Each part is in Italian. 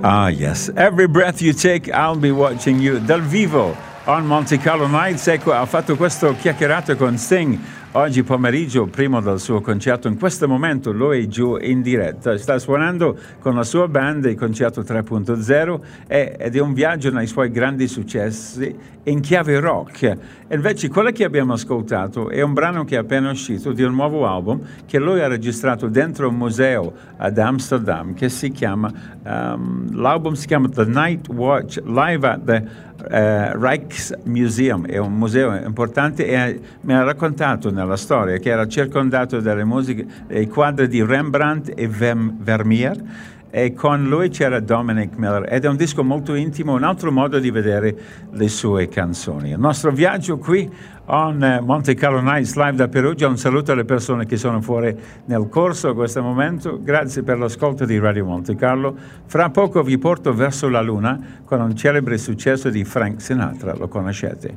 Ah, yes. Every breath you take, I'll be watching you. Dal vivo, on Monte Carlo Nights. Ecco, ha fatto questo chiacchierato con Sting oggi pomeriggio, prima del suo concerto. In questo momento lui è giù in diretta. Sta suonando con la sua band il concerto 3.0 ed è un viaggio nei suoi grandi successi in chiave rock. E invece quello che abbiamo ascoltato è un brano che è appena uscito di un nuovo album che lui ha registrato dentro un museo ad Amsterdam che si chiama l'album si chiama The Night Watch Live at the Rijksmuseum. È un museo importante e mi ha raccontato nella storia che era circondato dalle musiche e quadri di Rembrandt e Vermeer, e con lui c'era Dominic Miller ed è un disco molto intimo, un altro modo di vedere le sue canzoni. Il nostro viaggio qui on Monte Carlo Nights live da Perugia. Un saluto alle persone che sono fuori nel corso a questo momento. Grazie per l'ascolto di Radio Monte Carlo. Fra poco vi porto verso la luna con un celebre successo di Frank Sinatra. Lo conoscete?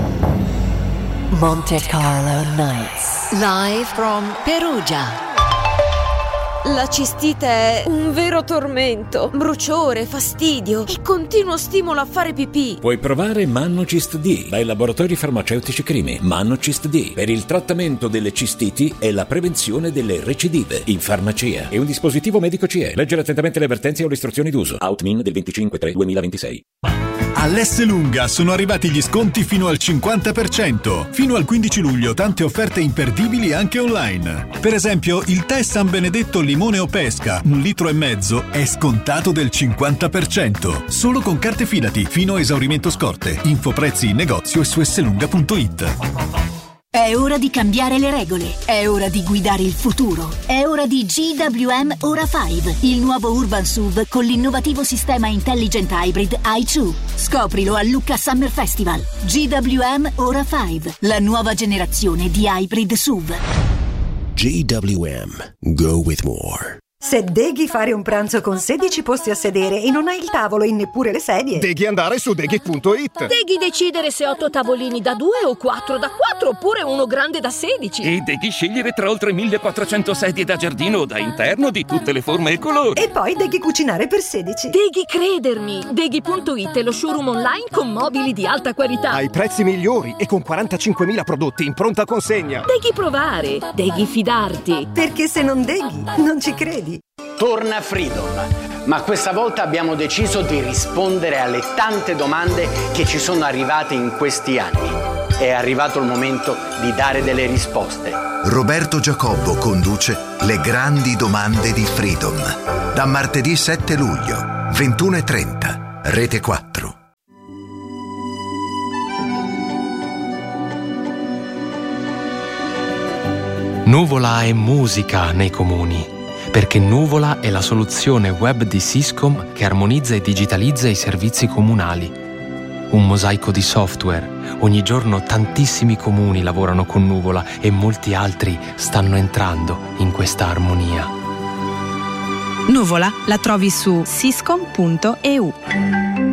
Monte Carlo Nights live from Perugia. La cistite è un vero tormento, bruciore, fastidio e continuo stimolo a fare pipì. Puoi provare Mannocist D dai laboratori farmaceutici Crimi. Mannocist D per il trattamento delle cistiti e la prevenzione delle recidive in farmacia. È un dispositivo medico CE. Leggere attentamente le avvertenze o le istruzioni d'uso. Outmin del 25/3/2026. All'Esselunga sono arrivati gli sconti fino al 50%. Fino al 15 luglio tante offerte imperdibili anche online. Per esempio, il tè San Benedetto limone o pesca, 1,5 litri, è scontato del 50%. Solo con carte Fidati, fino a esaurimento scorte. Infoprezzi in negozio e su esselunga.it. È ora di cambiare le regole, è ora di guidare il futuro, è ora di GWM Ora 5, il nuovo Urban SUV con l'innovativo sistema Intelligent Hybrid i2. Scoprilo a Lucca Summer Festival. GWM Ora 5, la nuova generazione di hybrid SUV. GWM, go with more. Se deghi fare un pranzo con 16 posti a sedere e non hai il tavolo e neppure le sedie, deghi andare su deghi.it. Deghi decidere se 8 tavolini da 2 o 4 da 4 oppure uno grande da 16. E deghi scegliere tra oltre 1400 sedie da giardino o da interno di tutte le forme e colori. E poi deghi cucinare per 16. Deghi credermi. Deghi.it è lo showroom online con mobili di alta qualità. Ai prezzi migliori e con 45.000 prodotti in pronta consegna. Deghi provare. Deghi fidarti. Perché se non deghi, non ci credi. Torna Freedom, ma questa volta abbiamo deciso di rispondere alle tante domande che ci sono arrivate in questi anni. È arrivato il momento di dare delle risposte. Roberto Giacobbo conduce Le grandi domande di Freedom. Da martedì 7 luglio, 21:30, Rete 4. Nuvola è musica nei comuni, perché Nuvola è la soluzione web di Syscom che armonizza e digitalizza i servizi comunali. Un mosaico di software. Ogni giorno tantissimi comuni lavorano con Nuvola e molti altri stanno entrando in questa armonia. Nuvola la trovi su syscom.eu.